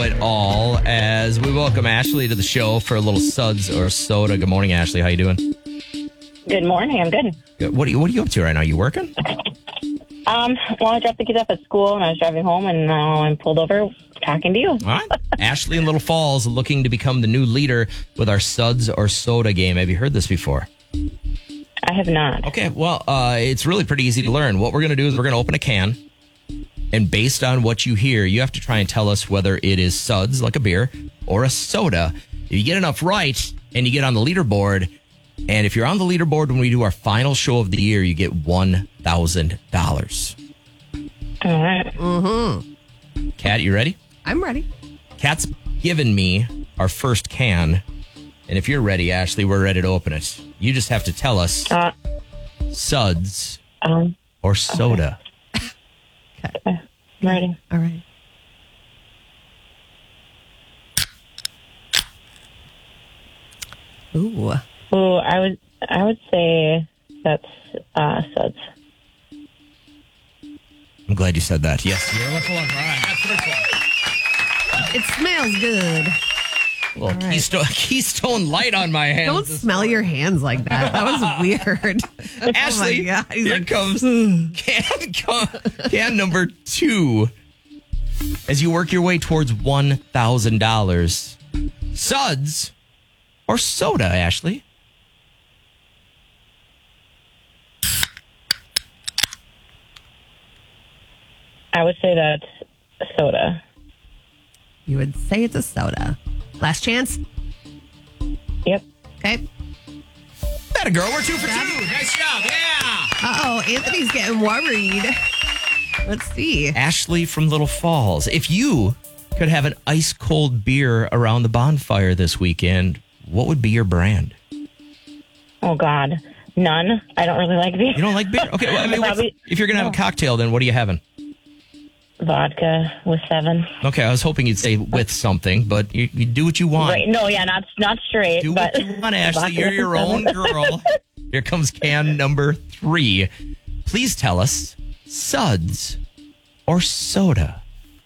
It all as we welcome Ashley to the show for a little suds or soda. Good morning, Ashley. How you doing? Good morning. I'm good. Good. What are you up to right now? You working? Well, I dropped the kids off at school and I was driving home, and now I'm pulled over talking to you. All right. Ashley in Little Falls looking to become the new leader with our suds or soda game. Have you heard this before? I have not. Okay. Well, it's really pretty easy to learn. What we're going to do is we're going to open a can. And based on what you hear, you have to try and tell us whether it is suds, like a beer, or a soda. If you get enough right and you get on the leaderboard, and if you're on the leaderboard when we do our final show of the year, you get $1,000. All right. Mm-hmm. Kat, you ready? I'm ready. Kat's given me our first can. And if you're ready, Ashley, we're ready to open it. You just have to tell us suds or soda. Okay. I'm ready. All right. Ooh. Ooh, I would say that's suds. I'm glad you said that. Yes. You're looking all right. That's the first one. It smells good. Well, right. Keystone Light on my hands. Don't smell your hands like that. That was weird. Ashley, oh here comes can number 2. As you work your way towards $1,000. Suds or soda, Ashley? I would say that's soda. You would say it's a soda. Last chance? Yep. Okay. That a girl. We're 2 for 2. Nice job. Yeah. Uh-oh. Anthony's getting worried. Let's see. Ashley from Little Falls. If you could have an ice cold beer around the bonfire this weekend, what would be your brand? Oh, God. None. I don't really like beer. You don't like beer? Okay. Well, I mean, if you're going to have a cocktail, then what are you having? Vodka with 7. Okay, I was hoping you'd say with something, but you do what you want. Right? No, yeah, not straight. Do but what you want, Ashley. You're your own girl. Here comes can number 3. Please tell us suds or soda.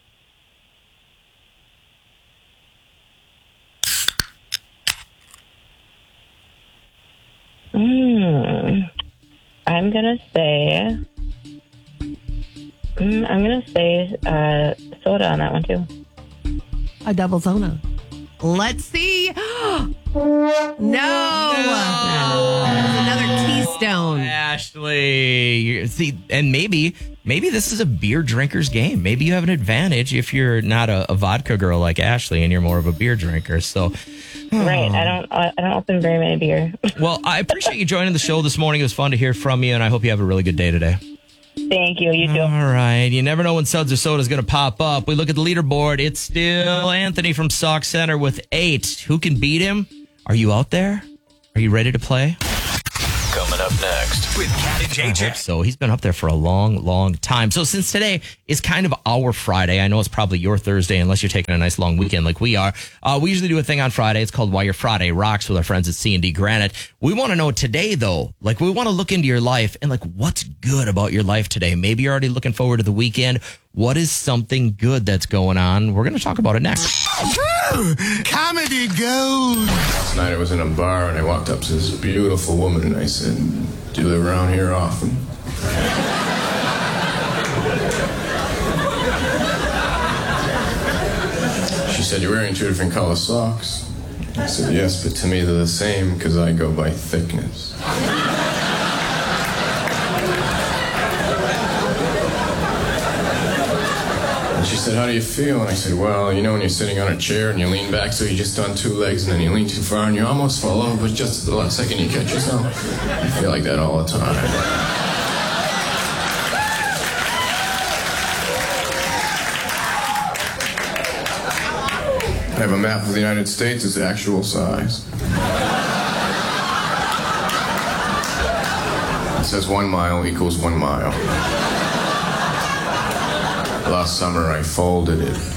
I'm gonna say. I'm going to say soda on that one, too. A double soda. Let's see. No. Another Keystone. Ashley. See, and maybe this is a beer drinker's game. Maybe you have an advantage if you're not a vodka girl like Ashley and you're more of a beer drinker. So, right. I don't open very many beer. Well, I appreciate you joining the show this morning. It was fun to hear from you, and I hope you have a really good day today. Thank you. You too. All right. You never know when suds or soda is going to pop up. We look at the leaderboard. It's still Anthony from Sauk Center with 8. Who can beat him? Are you out there? Are you ready to play? Coming up next with Kat and JJ. I hope so. He's been up there for a long, long time. So since today is kind of our Friday, I know it's probably your Thursday unless you're taking a nice long weekend like we are. We usually do a thing on Friday. It's called Why Your Friday Rocks with our friends at C&D Granite. We want to know today, though, like we want to look into your life and like what's good about your life today. Maybe you're already looking forward to the weekend. What is something good that's going on? We're going to talk about it next. Comedy gold. Last night I was in a bar and I walked up to this beautiful woman and I said, "Do you live around here often?" She said, "You're wearing 2 different color socks." I said, "Yes, but to me they're the same because I go by thickness." She said, "How do you feel?" And I said, "Well, you know when you're sitting on a chair and you lean back so you just on 2 legs and then you lean too far and you almost fall over, but just at the last second you catch yourself. I feel like that all the time." I have a map of the United States. It's actual size. It says 1 mile equals 1 mile. Last summer I folded it.